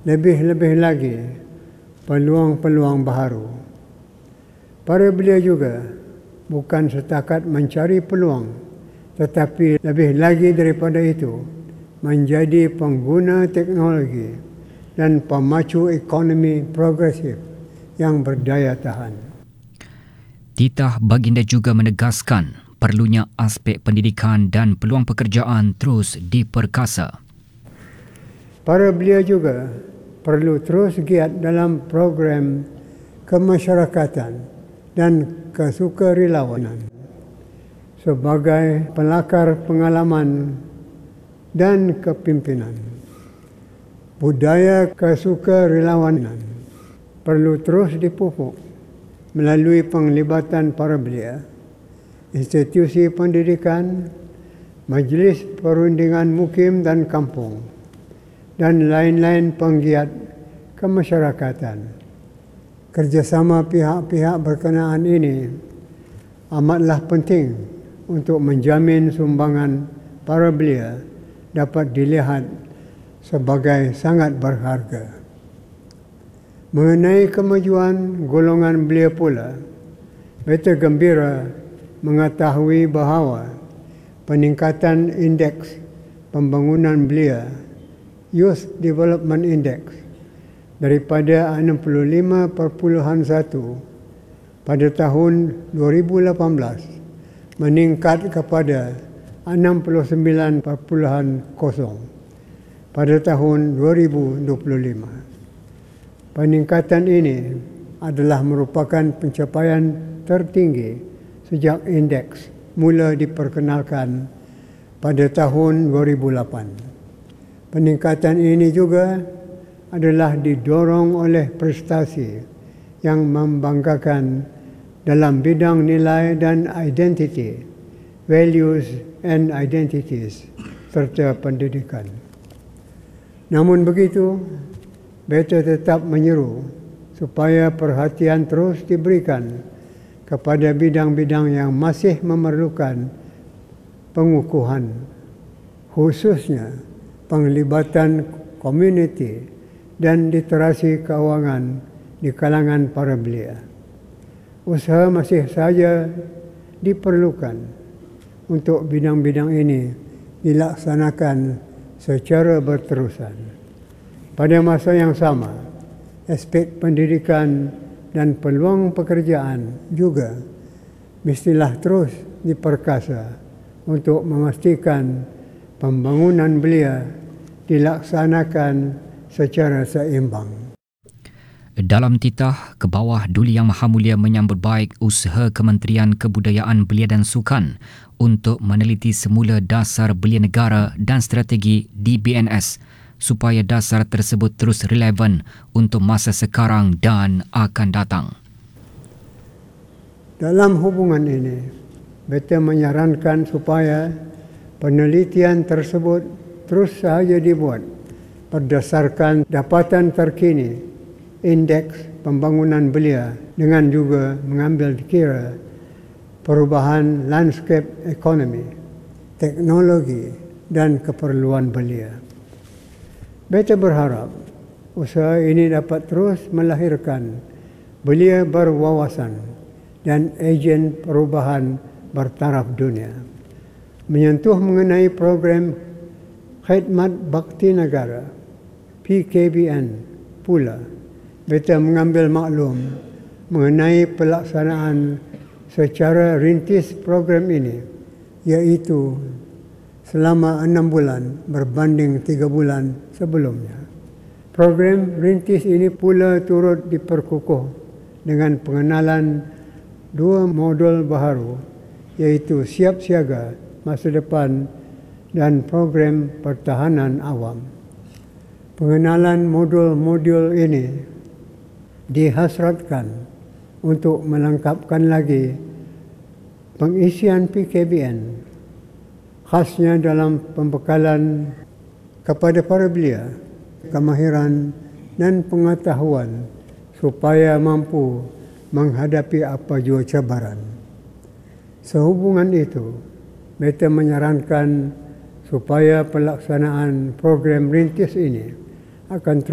lebih-lebih lagi peluang-peluang baharu. Para belia juga bukan setakat mencari peluang, tetapi lebih lagi daripada itu, menjadi pengguna teknologi dan pemacu ekonomi progresif yang berdaya tahan. Titah Baginda juga menegaskan perlunya aspek pendidikan dan peluang pekerjaan terus diperkasa. Para belia juga perlu terus giat dalam program kemasyarakatan dan kesukarelawanan sebagai pelakar pengalaman dan kepimpinan. Budaya kesukarelawanan perlu terus dipupuk melalui penglibatan para belia, institusi pendidikan, majlis perundingan mukim dan kampung, dan lain-lain penggiat kemasyarakatan. Kerjasama pihak-pihak berkenaan ini amatlah penting untuk menjamin sumbangan para belia dapat dilihat sebagai sangat berharga. Mengenai kemajuan golongan belia pula, beta gembira mengetahui bahawa peningkatan indeks pembangunan belia, Youth Development Index, daripada 65.1 pada tahun 2018 meningkat kepada 69.0 pada tahun 2025. Peningkatan ini adalah merupakan pencapaian tertinggi sejak indeks mula diperkenalkan pada tahun 2008. Peningkatan ini juga adalah didorong oleh prestasi yang membanggakan dalam bidang nilai dan identiti, values and identities, serta pendidikan. Namun begitu, beta tetap menyeru supaya perhatian terus diberikan kepada bidang-bidang yang masih memerlukan pengukuhan, khususnya penglibatan komuniti dan literasi keuangan di kalangan para belia. Usaha masih saja diperlukan untuk bidang-bidang ini dilaksanakan secara berterusan. Pada masa yang sama, aspek pendidikan dan peluang pekerjaan juga mestilah terus diperkasa untuk memastikan pembangunan belia dilaksanakan secara seimbang. Dalam titah, Kebawah Duli Yang Maha Mulia menyambut baik usaha Kementerian Kebudayaan Belia dan Sukan untuk meneliti semula dasar belia negara dan strategi DBNS supaya dasar tersebut terus relevan untuk masa sekarang dan akan datang. Dalam hubungan ini, beta menyarankan supaya penelitian tersebut terus sahaja dibuat berdasarkan dapatan terkini indeks pembangunan belia dengan juga mengambil kira perubahan landscape ekonomi, teknologi dan keperluan belia. Beta berharap usaha ini dapat terus melahirkan belia berwawasan dan ejen perubahan bertaraf dunia. Menyentuh mengenai program Khidmat Bakti Negara PKBN pula, beta mengambil maklum mengenai pelaksanaan secara rintis program ini, iaitu selama 6 bulan berbanding 3 bulan sebelumnya. Program rintis ini pula turut diperkukuh dengan pengenalan 2 modul baharu, iaitu Siap Siaga Masa Depan dan Program Pertahanan Awam. Pengenalan modul-modul ini dihasratkan untuk melengkapkan lagi pengisian PKBN, khasnya dalam pembekalan kepada para belia, kemahiran dan pengetahuan supaya mampu menghadapi apa jua cabaran. Sehubungan itu, beta menyarankan supaya pelaksanaan program rintis ini akan